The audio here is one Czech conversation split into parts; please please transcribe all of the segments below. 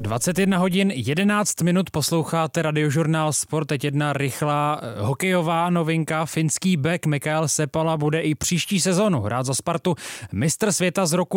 21 hodin 11 minut posloucháte radiožurnál Sport. Teď jedna rychlá hokejová novinka. Finský bek Mikael Sepala bude i příští sezonu hrát za Spartu. Mistr světa z roku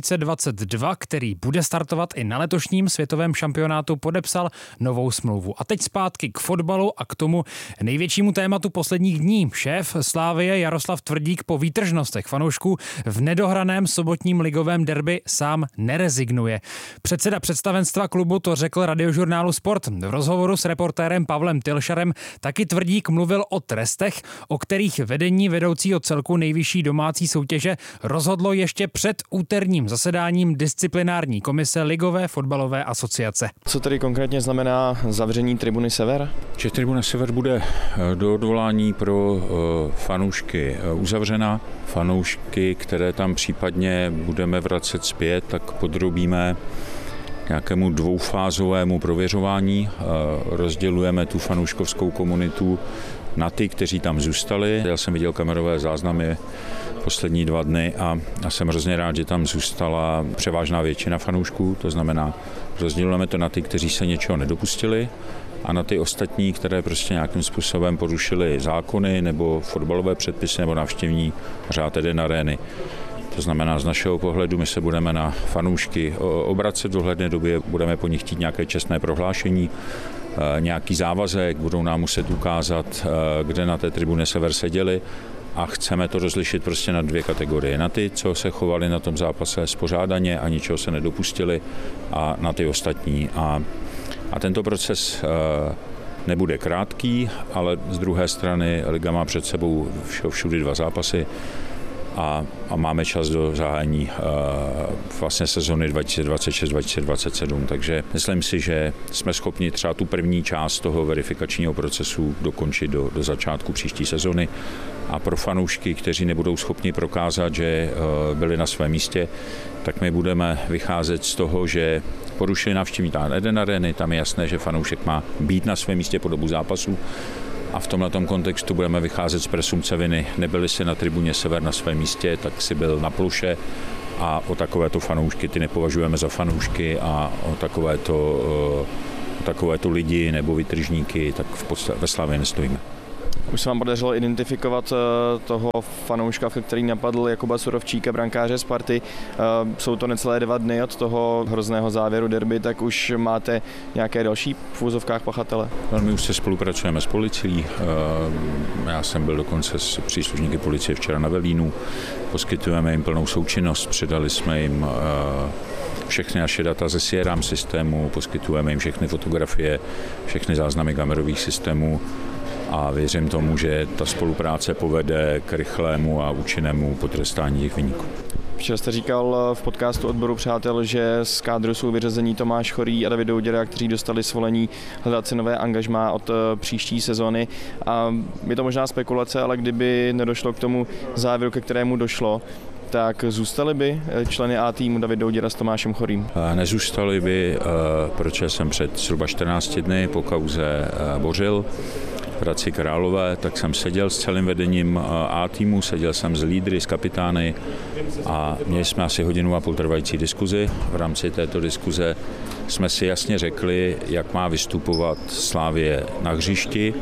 2022, který bude startovat i na letošním světovém šampionátu, podepsal novou smlouvu. A teď zpátky k fotbalu a k tomu největšímu tématu posledních dní. Šéf Slavie Jaroslav Tvrdík po výtržnostech fanoušků v nedohraném sobotním ligovém derby sám nerezignuje. Předseda představenstva klubu to řekl radiožurnálu Sport. V rozhovoru s reportérem Pavlem Tylšarem taky Tvrdík mluvil o trestech, o kterých vedení vedoucího celku nejvyšší domácí soutěže rozhodlo ještě před úterním zasedáním disciplinární komise Ligové fotbalové asociace. Co tedy konkrétně znamená zavření tribuny Sever? Že tribuna Sever bude do odvolání pro fanoušky uzavřena. Fanoušky, které tam případně budeme vracet zpět, tak podrobíme nějakému dvoufázovému prověřování. Rozdělujeme tu fanouškovskou komunitu na ty, kteří tam zůstali. Já jsem viděl kamerové záznamy poslední 2 dny a jsem hrozně rád, že tam zůstala převážná většina fanoušků. To znamená, rozdělujeme to na ty, kteří se něčeho nedopustili, a na ty ostatní, které prostě nějakým způsobem porušili zákony nebo fotbalové předpisy nebo návštěvní řád jeden arény. To znamená, z našeho pohledu my se budeme na fanoušky obracet v dohledné době, budeme po nich chtít nějaké čestné prohlášení, nějaký závazek, budou nám muset ukázat, kde na té tribuně Sever seděli, a chceme to rozlišit prostě na 2 kategorie. Na ty, co se chovali na tom zápase spořádaně a ničeho se nedopustili, a na ty ostatní. A tento proces nebude krátký, ale z druhé strany liga má před sebou všudy 2 zápasy a máme čas do zahájení vlastně sezony 2026-2027, takže myslím si, že jsme schopni třeba tu první část toho verifikačního procesu dokončit do začátku příští sezony. A pro fanoušky, kteří nebudou schopni prokázat, že byli na svém místě, tak my budeme vycházet z toho, že porušili návštěvní jeden arény, tam je jasné, že fanoušek má být na svém místě po dobu zápasu. A v tomhletom kontextu budeme vycházet z presumpce viny. Nebyli si na tribuně Sever na svém místě, tak si byl na ploše, a o takovéto fanoušky ty nepovažujeme za fanoušky, a o takovéto lidi nebo vytržníky tak ve Slavii nestojíme. Už se vám podařilo identifikovat toho fanouška, který napadl Jakuba Surovčíka, brankáře Sparty. Jsou to necelé 2 dny od toho hrozného závěru derby, tak už máte nějaké další v úzovkách pachatele? My už se spolupracujeme s policií. Já jsem byl dokonce s příslušníky policie včera na Velínu. Poskytujeme jim plnou součinnost, předali jsme jim všechny naše data ze CRM systému, poskytujeme jim všechny fotografie, všechny záznamy kamerových systémů. A věřím tomu, že ta spolupráce povede k rychlému a účinnému potrestání těch viníků. Včera jste říkal v podcastu Odboru přátel, že z kádru jsou vyřazení Tomáš Chorý a David Douděra, kteří dostali svolení hledat si nové angažmá od příští sezony. A je to možná spekulace, ale kdyby nedošlo k tomu závěru, ke kterému došlo, tak zůstali by členy A týmu David Douděra s Tomášem Chorým? Nezůstali by, protože jsem před zhruba 14 dny po kauze Bořil v Hradci Králové, tak jsem seděl s celým vedením A týmu, seděl jsem s lídry, s kapitány a měli jsme asi 1,5 hodiny trvající diskuzi. V rámci této diskuze jsme si jasně řekli, jak má vystupovat Slavie na hřišti.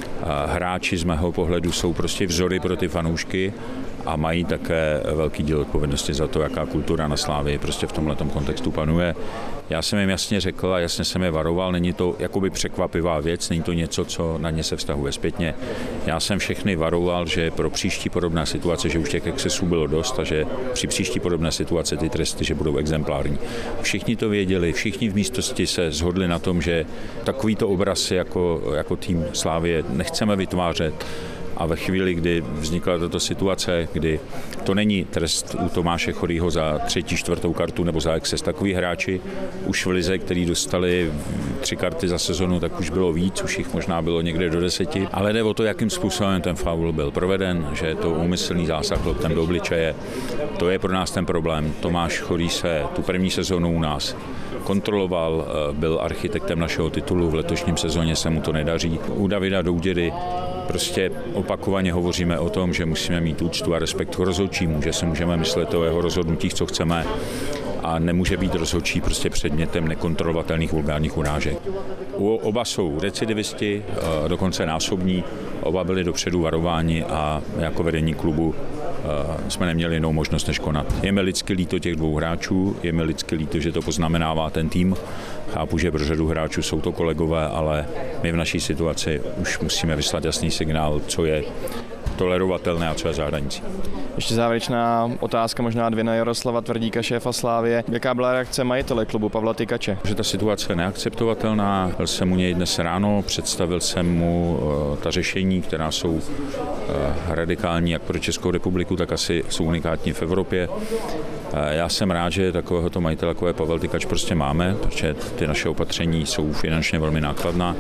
Hráči z mého pohledu jsou prostě vzory pro ty fanoušky a mají také velký díl odpovědnosti za to, jaká kultura na Slavii prostě v tomhletom kontextu panuje. Já jsem jim jasně řekl a jasně jsem je varoval, není to jakoby překvapivá věc, není to něco, co na ně se vztahuje zpětně. Já jsem všechny varoval, že pro příští podobné situace, že už těch excesů bylo dost a že při příští podobné situace ty tresty, že budou exemplární. Všichni to věděli, všichni v místnosti se shodli na tom, že takovýto obraz jako tým Slavie nechceme vytvářet. A ve chvíli, kdy vznikla tato situace, kdy to není trest u Tomáše Chorýho za 3., 4. kartu nebo za exces, takový hráči už v lize, který dostali 3 karty za sezonu, tak už bylo víc, už jich možná bylo někde do 10, ale jde o to, jakým způsobem ten faul byl proveden, že je to úmyslný zásah loktem do obličeje. To je pro nás ten problém. Tomáš Chorý se tu první sezonu u nás kontroloval, byl architektem našeho titulu, v letošním sezóně se mu to nedaří. U Davida Douděry prostě opakovaně hovoříme o tom, že musíme mít úctu a respekt k rozhodčímu, že si můžeme myslet o jeho rozhodnutích, co chceme, a nemůže být rozhodčí prostě předmětem nekontrolovatelných vulgárních urážek. Oba jsou recidivisti, dokonce násobní, oba byli dopředu varováni a jako vedení klubu jsme neměli jinou možnost než konat. Je mi lidsky líto těch dvou hráčů, je mi lidsky líto, že to poznamenává ten tým. Chápu, že pro řadu hráčů jsou to kolegové, ale my v naší situaci už musíme vyslat jasný signál, co je tolerovatelné a co je za hranicí. Ještě závěrečná otázka, možná dvě na Jaroslava Tvrdíka, šéfa Slávie. Jaká byla reakce majitele klubu Pavla Tykače? Že ta situace je neakceptovatelná. Byl jsem u něj dnes ráno, představil jsem mu ta řešení, která jsou radikální jak pro Českou republiku, tak asi jsou unikátní v Evropě. Já jsem rád, že takovéhoto majitele, jako je Pavel Tykač, prostě máme, protože ty naše opatření jsou finančně velmi nákladná.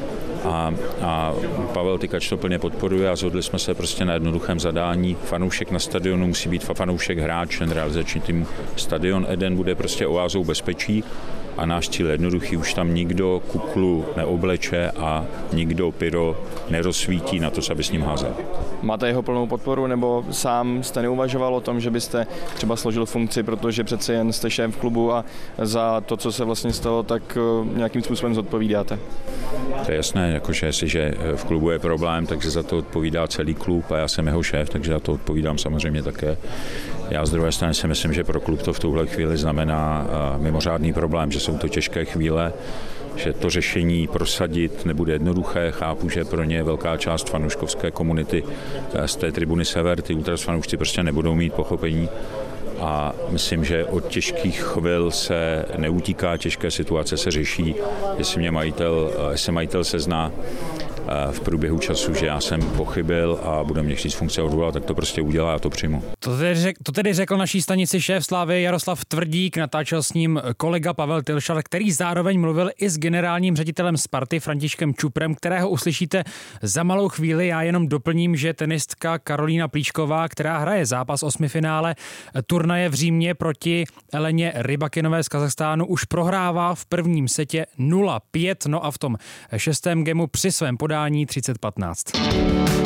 A Pavel Tykač to plně podporuje a shodli jsme se prostě na jednoduchém zadání. Fanoušek na stadionu musí být fanoušek hráč, ten realizační tým. Stadion Eden bude prostě oázou bezpečí a náš cíl je jednoduchý, už tam nikdo kuklu neobleče a nikdo pyro nerozsvítí na to, aby s ním házel. Máte jeho plnou podporu, nebo sám jste neuvažoval o tom, že byste třeba složil funkci, protože přece jen jste šéf klubu a za to, co se vlastně stalo, tak nějakým způsobem zodpovídáte? To je jasné, jakože jestliže v klubu je problém, takže za to odpovídá celý klub a já jsem jeho šéf, takže za to odpovídám samozřejmě také. Já z druhé strany si myslím, že pro klub to v tuhle chvíli znamená mimořádný problém, že jsou to těžké chvíle, že to řešení prosadit nebude jednoduché. Chápu, že pro ně velká část fanouškovské komunity z té tribuny Sever, ty ultras fanoušci prostě nebudou mít pochopení. A myslím, že od těžkých chvil se neutíká, těžké situace se řeší. Jestli majitel sezná v průběhu času, že já jsem pochybil a bude mě chtít z funkce odvolat, tak to prostě udělá a to přijmu. To tedy řekl naší stanici šéf Slávy Jaroslav Tvrdík, natáčel s ním kolega Pavel Tylšar, který zároveň mluvil i s generálním ředitelem Sparty Františkem Čuprem, kterého uslyšíte za malou chvíli. Já jenom doplním, že tenistka Karolína Plíšková, která hraje zápas 8finále turnaje v Římě proti Eleně Rybakinové z Kazachstánu, už prohrává v prvním setě 0-5, no a v tom šestém gemu při svém podání 30-15.